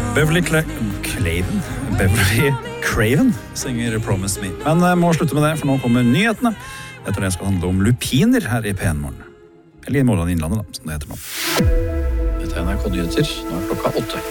Beverly Craven synger Promise Me. Men må slutte med det, for nå kommer nyhetene. Etter det skal handle om lupiner her i P1-morgen. Eller i Morgen Innlandet, da, som det heter nå. Dette NRK Nyheter, nå klokka 8.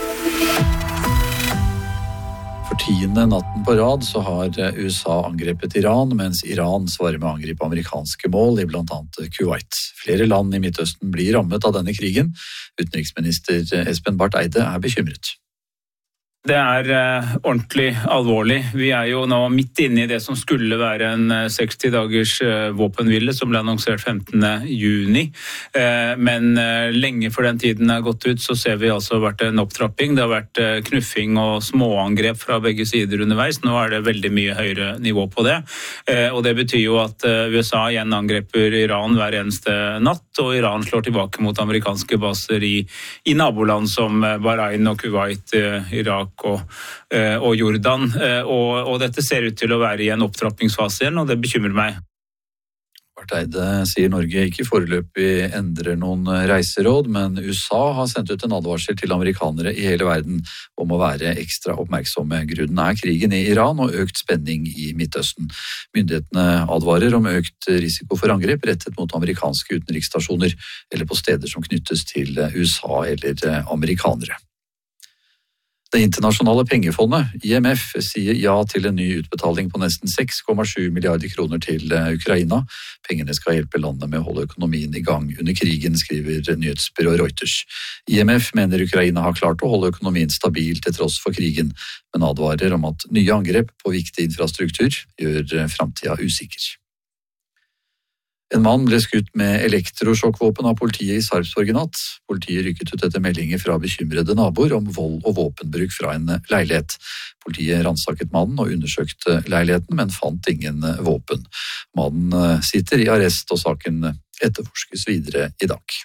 For 10. natten på rad så har USA angrepet Iran, mens Iran svarer med å angripe amerikanske mål i blant annet Kuwait. Flere land i Midtøsten blir rammet av denne krigen. Utenriksminister Espen Barth Eide er bekymret. Det ordentlig alvorlig. Vi jo nå midt inne i det som skulle være en 60 dagers våpenhvile som ble annonsert 15. juni. Men lenge før den tiden gått ut, så ser vi altså vært en opptrapping. Det har vært knuffing og småangrep fra begge sider underveis. Nå det veldig mye høyere nivå på det. Og det betyr jo at USA igjen angreper Iran hver eneste natt, og Iran slår tilbake mot amerikanske baser i naboland som Bahrain og Kuwait, Irak og Jordan, og dette ser ut til å være i en opptrappingsfase igjen, og det bekymrer meg. Barth Eide sier Norge ikke foreløpig endrer noen reiseråd, men USA har sendt ut en advarsel til amerikanere i hele verden om å være ekstra oppmerksomme. Grunnen krigen i Iran og økt spenning i Midtøsten. Myndighetene advarer om økt risiko for angrep rettet mot amerikanske utenriksstasjoner eller på steder som knyttes til USA eller amerikanere. Det internasjonale pengefondet, IMF, sier ja til en ny utbetaling på nesten 6,7 milliarder kroner til Ukraina. Pengene skal hjelpe landet med å holde økonomien i gang under krigen, skriver nyhetsbyrået Reuters. IMF mener Ukraina har klart å holde økonomien stabil til tross for krigen, men advarer om at nye angrep på viktig infrastruktur gjør fremtiden usikker. En mann ble skutt med elektrosjokkvåpen av politiet i Sarpsborg i natt. Politiet rykket ut etter meldinger fra bekymrede naboer om vold og våpenbruk fra en leilighet. Politiet ransaket mannen og undersøkte leiligheten, men fant ingen våpen. Mannen sitter i arrest, og saken etterforskes videre i dag.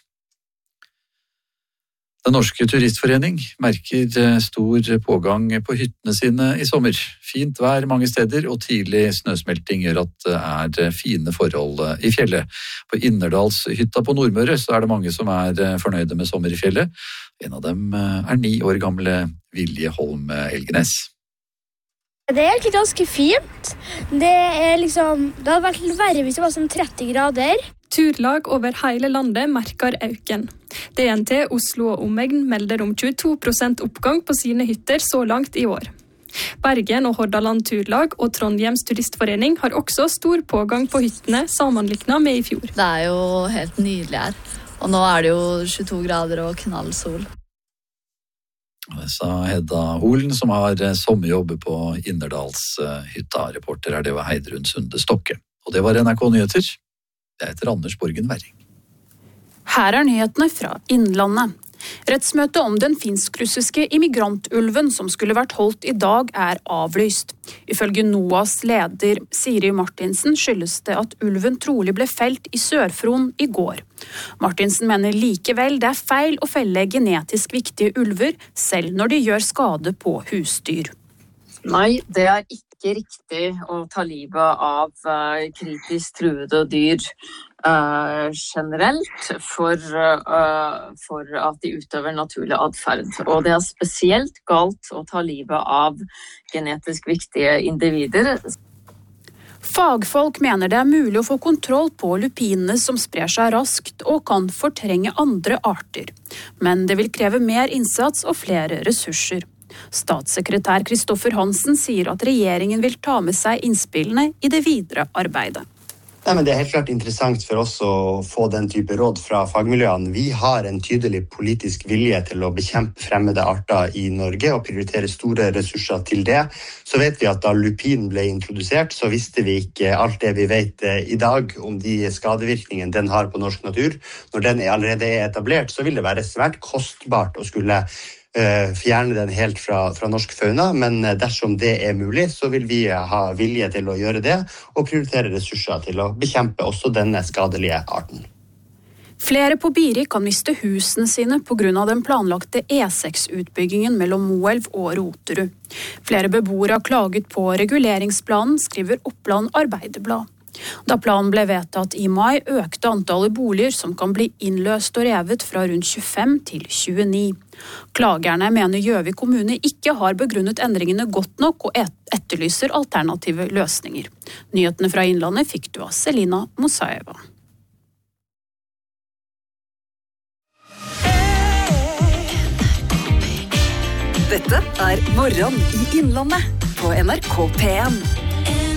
Den norske turistforening merker stor pågang på hyttene sine i sommer. Fint vær mange steder, og tidlig snøsmelting gjør at det fine forhold i fjellet. På Innerdalshytta på Nordmøre så det mange som fornøyde med sommer i fjellet. En av dem 9 år gamle Vilje Holm Elgenes. Det egentlig ganske fint. Det hadde vært litt verre hvis det var sånn 30 grader. Turlag over hele landet merker øken. DNT Oslo og omegn melder om 22% oppgang på sine hytter så langt i år. Bergen og Hordaland Turlag og Trondheims Turistforening har også stor pågang på hyttene sammenlignet med i fjor. Det jo helt nydelig her, og nå det jo 22 grader og knallsol. Det sa Hedda Holen, som har sommerjobb på Innerdalshytta. Reporter det var Heidrun Sunde Stokke. Og det var NRK Nyheter. Jeg heter Anders Borgen Werring. Her nyhetene fra Innlandet. Rettsmøtet om den finsk-russiske immigrantulven som skulle vært holdt i dag avlyst. Ifølge NOAs leder Siri Martinsen skyldes det at ulven trolig ble felt i Sør-Fron i går. Martinsen mener likevel det feil å felle genetisk viktige ulver, selv når de gjør skade på husdyr. Nei, det ikke riktig å ta livet av kritisk truede dyr generelt for at de utøver naturlig adferd. Og det spesielt galt å ta livet av genetisk viktige individer. Fagfolk mener det mulig å få kontroll på lupinene som sprer seg raskt og kan fortrenge andre arter. Men det vil kreve mer innsats og flere ressurser. Statssekretær Kristoffer Hansen sier at regjeringen vil ta med seg innspillene i det videre arbeidet. Nei, men det helt klart interessant for oss å få den type råd fra fagmiljøene. Vi har en tydelig politisk vilje til å bekjempe fremmede arter i Norge og prioritere store ressurser til det. Så vet vi at da lupin ble introdusert, så visste vi ikke alt det vi vet i dag om de skadevirkningene den har på norsk natur. Når den allerede etablert, så vil det være svært kostbart å skulle fjerne den helt fra norsk fauna, men dersom det mulig, så vil vi ha vilje til å gjøre det, og prioritere ressurser til å bekjempe også denne skadelige arten. Flere på Biri kan miste husene sine på grunn av den planlagte E6-utbyggingen mellom Moelv og Roterud. Flere beboere har klaget på reguleringsplanen, skriver Oppland Arbeiderblad. Da planen ble vedtatt i mai, økte antallet boliger som kan bli innløst og revet fra rundt 25 til 29. Klagerne mener Gjøvik kommune ikke har begrunnet endringene godt nok og etterlyser alternative løsninger. Nyhetene fra Innlandet fikk du av Selina Mosaeva. Dette er Morgen i Innlandet på NRK P1.